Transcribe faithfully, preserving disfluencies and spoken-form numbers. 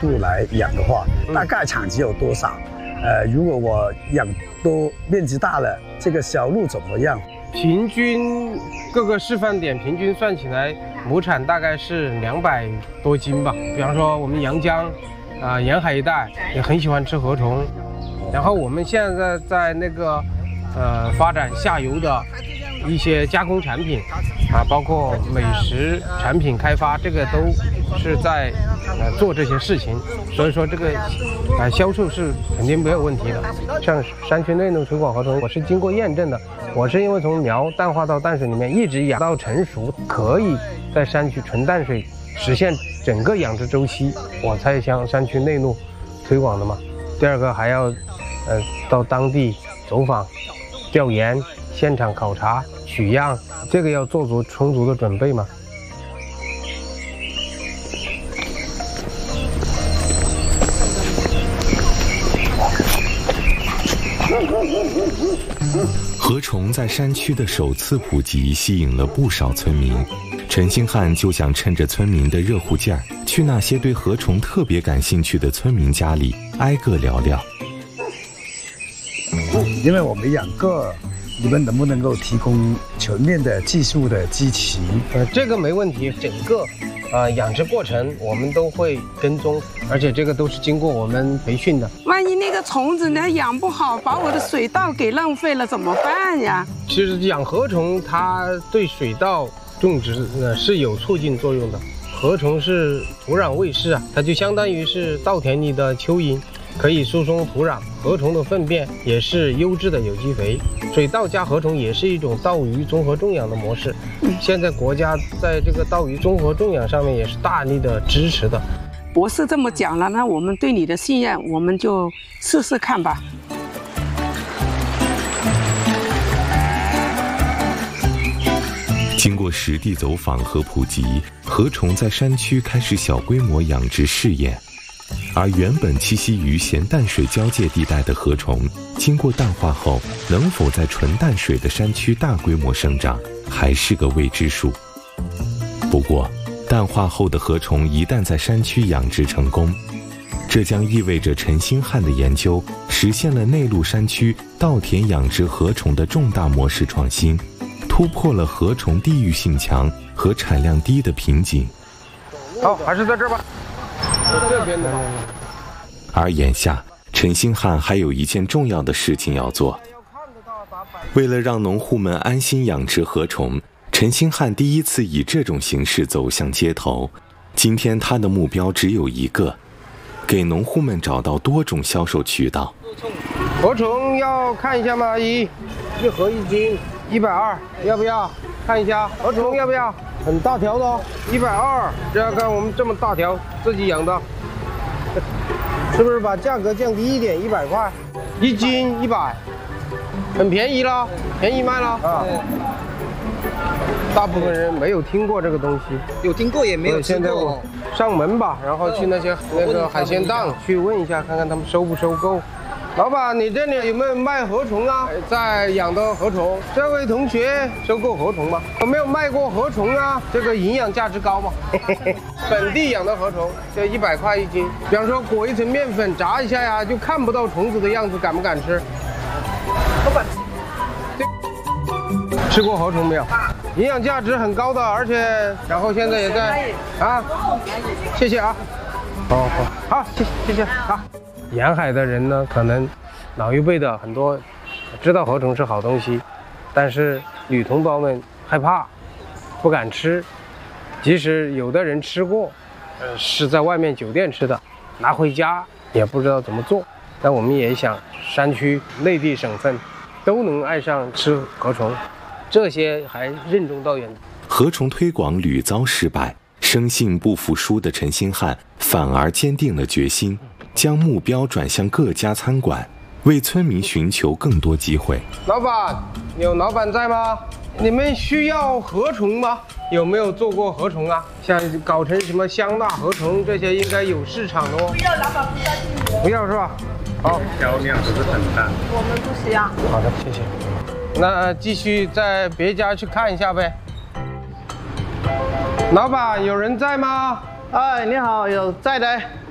度来养的话，大概产值有多少？呃，如果我养多面积大了，这个销路怎么样？ 平均各个示范点平均算起来，亩产大概是两百多斤吧。比方说我们阳江啊、呃、沿海一带也很喜欢吃河虫，然后我们现在在那个呃发展下游的一些加工产品啊，包括美食产品开发，这个都是在呃做这些事情，所以说这个啊、呃、销售是肯定没有问题的。像山区内陆推广河虫，我是经过验证的，我是因为从苗淡化到淡水里面一直养到成熟，可以在山区纯淡水实现整个养殖周期，我才向山区内陆推广的嘛。第二个还要呃到当地走访、调研、现场考察、取样，这个要做足充足的准备嘛。 河虫在山区的首次普及，吸引了不少村民。陈星汉就想趁着村民的热乎劲儿，去那些对河虫特别感兴趣的村民家里，挨个聊聊。 因为我没养过，你们能不能够提供全面的技术的支持？ 呃，这个没问题，整个啊、呃、养殖过程我们都会跟踪，而且这个都是经过我们培训的。 万一那个虫子呢养不好，把我的水稻给浪费了怎么办呀？ 其实养河虫它对水稻种植呃是有促进作用的。河虫是土壤卫士啊，它就相当于是稻田里的蚯蚓，可以疏松土壤。河虫的粪便也是优质的有机肥，水稻加河虫也是一种稻鱼综合种养的模式。现在国家在这个稻鱼综合种养上面也是大力的支持的。 博士这么讲了，那我们对你的信任，我们就试试看吧。 经过实地走访和普及，河虫在山区开始小规模养殖试验。而原本栖息于咸淡水交界地带的河虫，经过淡化后，能否在纯淡水的山区大规模生长，还是个未知数。不过，淡化后的河虫一旦在山区养殖成功，这将意味着陈星汉的研究实现了内陆山区稻田养殖河虫的重大模式创新，突破了河虫地域性强和产量低的瓶颈。 好，还是在这儿吧。这边的。 而眼下，陈星汉还有一件重要的事情要做。为了让农户们安心养殖河虫，陈星汉第一次以这种形式走向街头。今天他的目标只有一个，给农户们找到多种销售渠道。 河虫要看一下吗？阿姨，一盒一斤，一百二，要不要？看一下河虫要不要？很大条的哦，一百二。这样看我们这么大条，自己养的，是不是把价格降低一点？一百块，一斤一百，很便宜了，便宜卖了啊。大部分人没有听过这个东西， 有听过也没有吃过。 现在我上门吧，然后去那些那个海鲜档去问一下，看看他们收不收购。老板，你这里有没有卖河虫啊？在养的河虫，这位同学收购河虫吗？有没有卖过河虫啊？这个营养价值高吗？本地养的河虫，就一百块一斤。比方说裹一层面粉炸一下呀，就看不到虫子的样子，敢不敢吃？老板，吃过河虫没有？营养价值很高的，而且然后现在也在啊，谢谢啊，好好好，谢谢谢谢好。沿海的人呢，可能老一辈的很多知道河虫是好东西，但是女同胞们害怕，不敢吃。即使有的人吃过，呃，是在外面酒店吃的，拿回家也不知道怎么做。但我们也想，山区、内地省份都能爱上吃河虫，这些还任重道远。 河虫推广屡遭失败，生性不服输的陈星汉反而坚定了决心，将目标转向各家餐馆，为村民寻求更多机会。 老板，有老板在吗？你们需要河虫吗？有没有做过河虫啊？像搞成什么香辣河虫这些，应该有市场的哦。 不要，老板不要进去。 不要是吧？好， 销量不是很大。 我们不需要。 好的，谢谢。那继续在别家去看一下呗。老板，有人在吗？ 哎，你好，有在的。